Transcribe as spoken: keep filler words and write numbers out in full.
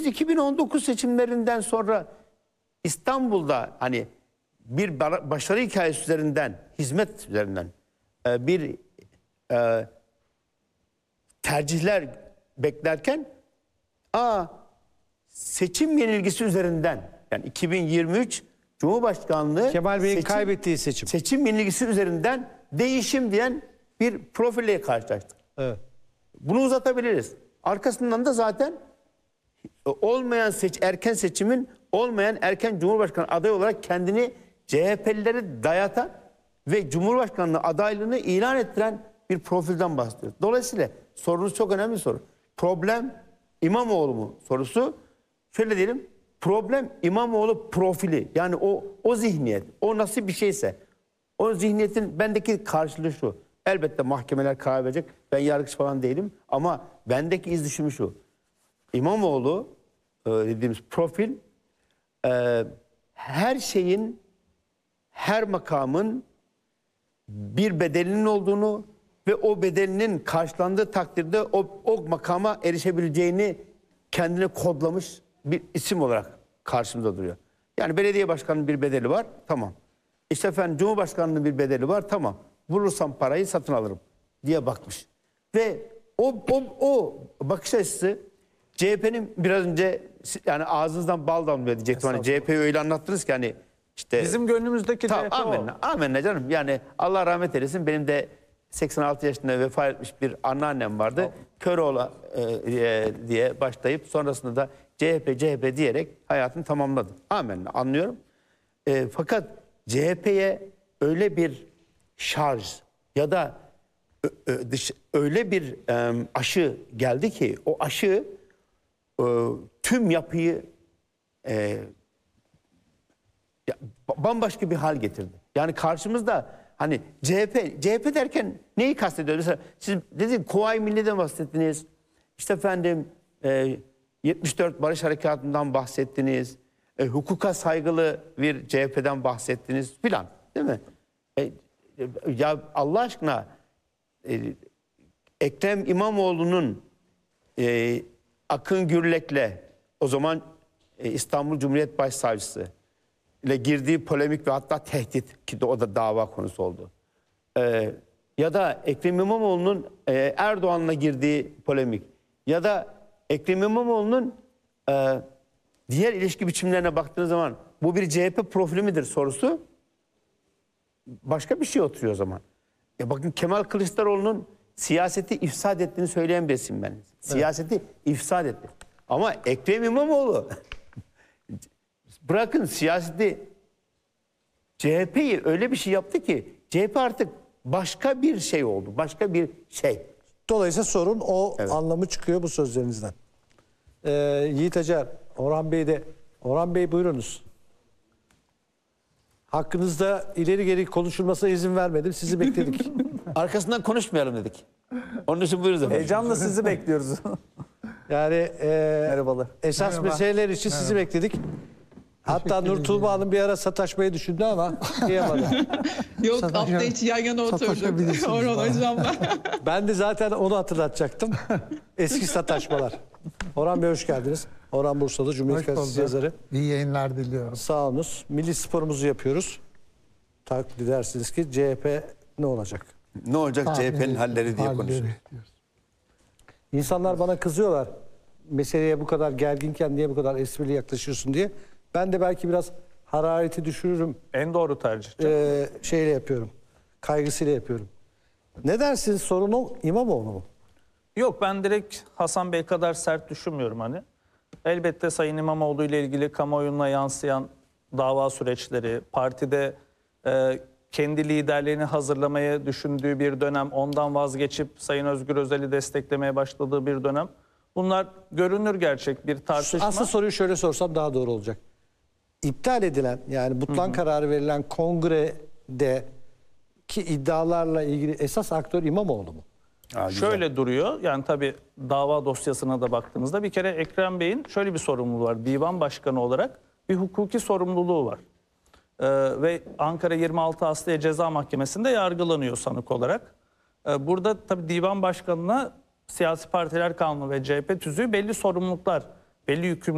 iki bin on dokuz seçimlerinden sonra İstanbul'da hani bir başarı hikayesi üzerinden, hizmet üzerinden bir e, tercihler beklerken aa, seçim yenilgisi üzerinden, yani iki bin yirmi üç Cumhurbaşkanlığı Kemal Bey'in seçim, kaybettiği seçim. Seçim yenilgisi üzerinden değişim diyen bir profille karşılaştık. Evet. Bunu uzatabiliriz. Arkasından da zaten olmayan seç, erken seçimin olmayan erken Cumhurbaşkanı adayı olarak kendini C H P'lileri dayatan ve Cumhurbaşkanlığı adaylığını ilan ettiren bir profilden bahsediyoruz. Dolayısıyla sorunuz çok önemli bir soru. Problem İmamoğlu mu sorusu, şöyle diyelim, problem İmamoğlu profili, yani o o zihniyet, o nasıl bir şeyse, o zihniyetin bendeki karşılığı şu. Elbette mahkemeler karar verecek. Ben yargıç falan değilim ama bendeki iz düşümü şu. İmamoğlu e, dediğimiz profil e, her şeyin, her makamın bir bedelinin olduğunu ve o bedelinin karşılandığı takdirde o, o makama erişebileceğini kendine kodlamış bir isim olarak karşımıza duruyor. Yani belediye başkanının bir bedeli var, tamam. İşte efendim Cumhurbaşkanının bir bedeli var, tamam. Bulursam parayı satın alırım diye bakmış. Ve o, o, o bakış açısı C H P'nin biraz önce, yani ağzınızdan bal damlıyor diyecektim. Hani C H P'yi öyle anlattınız ki hani işte. Bizim gönlümüzdeki tamam, C H P amenna, o. amenna canım. Yani Allah rahmet eylesin. Benim de seksen altı yaşında vefat etmiş bir anneannem vardı. Oh. Köroğlu e, diye başlayıp sonrasında da C H P C H P diyerek hayatını tamamladı. Amenna, anlıyorum. E, fakat C H P'ye öyle bir şarj ya da ö, dış, öyle bir e, aşı geldi ki o aşı e, tüm yapıyı e, bambaşka bir hal getirdi. Yani karşımızda hani C H P, C H P derken neyi kastediyoruz? Mesela siz dediniz Kuvayi Milli'den bahsettiniz. İşte efendim e, yetmiş dört Barış Harekatı'ndan bahsettiniz. E, hukuka saygılı bir C H P'den bahsettiniz filan, değil mi? E, ya Allah aşkına e, Ekrem İmamoğlu'nun e, Akın Gürlek'le, o zaman e, İstanbul Cumhuriyet Başsavcısı ile girdiği polemik ve hatta tehdit, ki de o da dava konusu oldu. Ee, ya da Ekrem İmamoğlu'nun e, Erdoğan'la girdiği polemik ya da Ekrem İmamoğlu'nun e, diğer ilişki biçimlerine baktığınız zaman bu bir C H P profili midir sorusu başka bir şey oturuyor o zaman. Ya bakın Kemal Kılıçdaroğlu'nun siyaseti ifsad ettiğini söyleyen bir isim ben. Siyaseti evet. ifsad etti. Ama Ekrem İmamoğlu bırakın siyaseti, C H P'yi öyle bir şey yaptı ki C H P artık başka bir şey oldu. Başka bir şey. Dolayısıyla sorun o evet. anlamı çıkıyor bu sözlerinizden. Ee, Yiğit Acar, Orhan Bey de. Orhan Bey buyurunuz. Hakkınızda ileri geri konuşulmasına izin vermedim. Sizi bekledik. Arkasından konuşmayalım dedik. Onun için buyurunuz efendim. Heyecanla sizi bekliyoruz. Yani e, merhabalar. Esas Merhaba. meseleler için Merhaba. sizi bekledik. Hatta Nur Tuğba Hanım bir ara sataşmayı düşündü ama kıyamadı. Yok, hafta içi yan yana oturduk Orhan Hocam'la. Ben de zaten onu hatırlatacaktım. Eski sataşmalar. Orhan Bey hoş geldiniz. Orhan Bursalı, Cumhuriyet Gazetesi yazarı. İyi yayınlar diliyorum. Sağ olunuz. Milli sporumuzu yapıyoruz. Takdir edersiniz ki C H P ne olacak? Ne olacak C H P'nin halleri diye konuşuyor. İnsanlar bana kızıyorlar. Meseleye bu kadar gerginken niye bu kadar esprili yaklaşıyorsun diye. Ben de belki biraz harareti düşürürüm. En doğru tercih. Ee, şeyle yapıyorum. Kaygısıyla yapıyorum. Ne dersiniz, sorun o İmamoğlu mu? Yok, ben direkt Hasan Bey kadar sert düşünmüyorum hani. Elbette Sayın İmamoğlu ile ilgili kamuoyuna yansıyan dava süreçleri, partide e, kendi liderliğini hazırlamaya düşündüğü bir dönem, ondan vazgeçip Sayın Özgür Özel'i desteklemeye başladığı bir dönem. Bunlar görünür gerçek bir tartışma. Aslında soruyu şöyle sorsam daha doğru olacak. İptal edilen, yani butlan kararı verilen kongrede ki iddialarla ilgili esas aktör İmamoğlu mu? Ha, şöyle duruyor. Yani tabii dava dosyasına da baktığınızda bir kere Ekrem Bey'in şöyle bir sorumluluğu var. Divan başkanı olarak bir hukuki sorumluluğu var. Ee, ve Ankara yirmi altı Asliye Ceza Mahkemesi'nde yargılanıyor sanık olarak. Ee, burada tabii divan başkanına Siyasi Partiler Kanunu ve C H P tüzüğü belli sorumluluklar, belli yükümlülükler